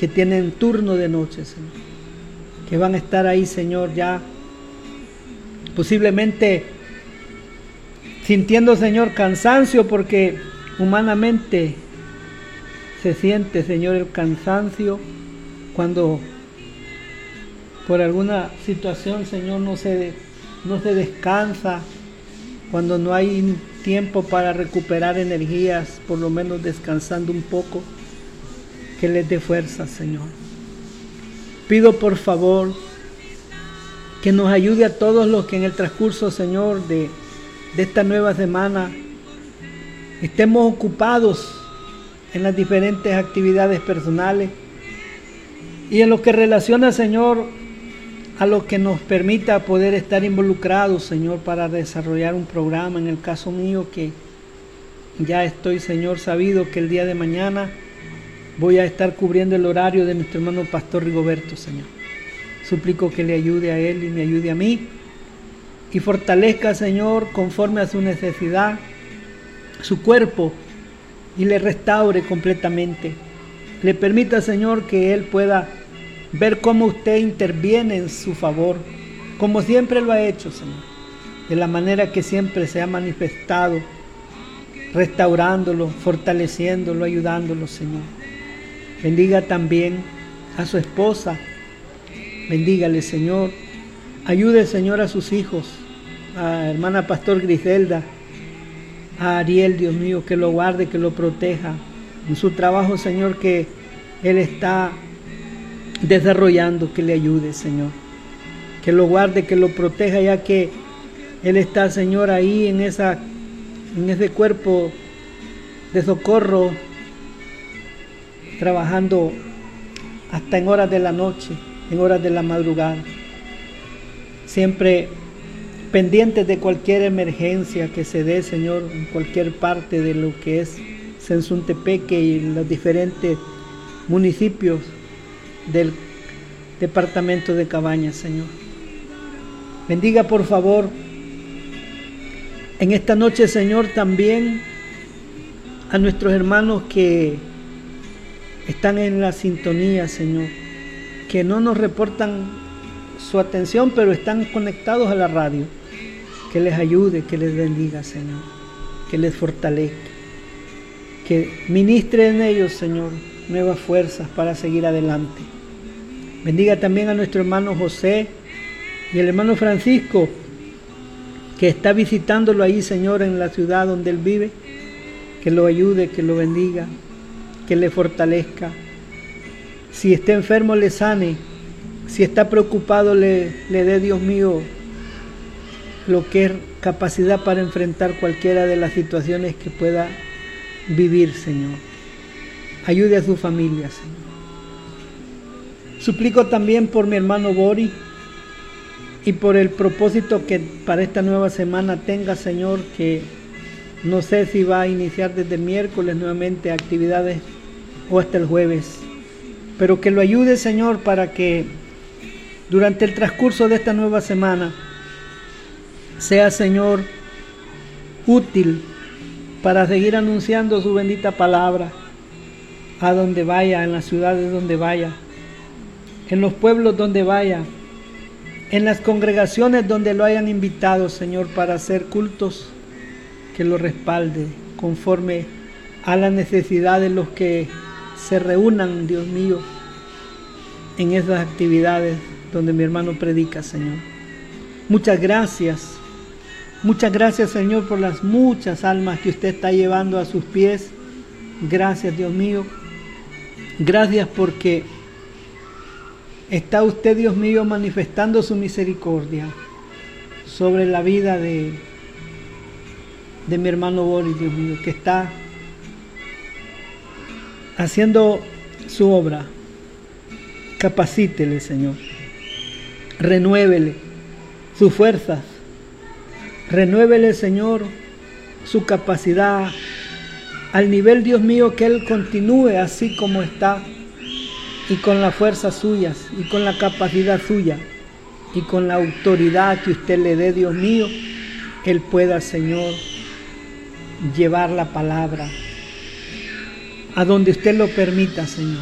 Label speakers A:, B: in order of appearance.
A: que tienen turno de noche, Señor, que van a estar ahí, Señor, ya posiblemente sintiendo, Señor, cansancio, porque humanamente se siente, Señor, el cansancio cuando por alguna situación, Señor, no se descansa, cuando no hay tiempo para recuperar energías, por lo menos descansando un poco, que les dé fuerza, Señor. Pido por favor que nos ayude a todos los que en el transcurso, Señor, de esta nueva semana estemos ocupados en las diferentes actividades personales y en lo que relaciona, Señor, a lo que nos permita poder estar involucrados, Señor, para desarrollar un programa. En el caso mío, que ya estoy, Señor, sabido que el día de mañana voy a estar cubriendo el horario de nuestro hermano Pastor Rigoberto, Señor. Suplico que le ayude a él y me ayude a mí, y fortalezca, Señor, conforme a su necesidad, su cuerpo, y le restaure completamente. Le permita, Señor, que él pueda ver cómo usted interviene en su favor, como siempre lo ha hecho, Señor, de la manera que siempre se ha manifestado, restaurándolo, fortaleciéndolo, ayudándolo, Señor. Bendiga también a su esposa, bendígale, Señor. Ayude, Señor, a sus hijos, a hermana Pastor Griselda, a Ariel, Dios mío, que lo guarde, que lo proteja en su trabajo, Señor, que él está desarrollando, que le ayude, Señor, que lo guarde, que lo proteja, ya que él está, Señor, ahí en ese cuerpo de socorro, trabajando hasta en horas de la noche, en horas de la madrugada, siempre pendientes de cualquier emergencia que se dé, Señor, en cualquier parte de lo que es Sensuntepeque y los diferentes municipios del departamento de Cabañas, Señor. Bendiga, por favor, en esta noche, Señor, también a nuestros hermanos que están en la sintonía, Señor, que no nos reportan su atención, pero están conectados a la radio. Que les ayude, que les bendiga, Señor, que les fortalezca, que ministre en ellos, Señor, nuevas fuerzas para seguir adelante. Bendiga también a nuestro hermano José y el hermano Francisco, que está visitándolo ahí, Señor, en la ciudad donde él vive. Que lo ayude, que lo bendiga, que le fortalezca. Si está enfermo, le sane. Si está preocupado, le dé, Dios mío, lo que es capacidad para enfrentar cualquiera de las situaciones que pueda vivir, Señor. Ayude a su familia, Señor. Suplico también por mi hermano Boris y por el propósito que para esta nueva semana tenga, Señor, que no sé si va a iniciar desde el miércoles nuevamente actividades o hasta el jueves, pero que lo ayude, Señor, para que durante el transcurso de esta nueva semana sea, Señor, útil para seguir anunciando su bendita palabra a donde vaya, en las ciudades donde vaya, en los pueblos donde vaya, en las congregaciones donde lo hayan invitado, Señor, para hacer cultos, que lo respalde conforme a la necesidad de los que se reúnan, Dios mío, en esas actividades donde mi hermano predica, Señor. Muchas gracias, Señor, por las muchas almas que usted está llevando a sus pies. Gracias, Dios mío. Gracias porque está usted, Dios mío, manifestando su misericordia sobre la vida de mi hermano Boris, Dios mío, que está haciendo su obra. Capacítele, Señor. Renuévele sus fuerzas. Renuévele, Señor, su capacidad al nivel, Dios mío, que Él continúe así como está, y con las fuerzas suyas, y con la capacidad suya, y con la autoridad que usted le dé, Dios mío, Él pueda, Señor, llevar la palabra a donde usted lo permita, Señor.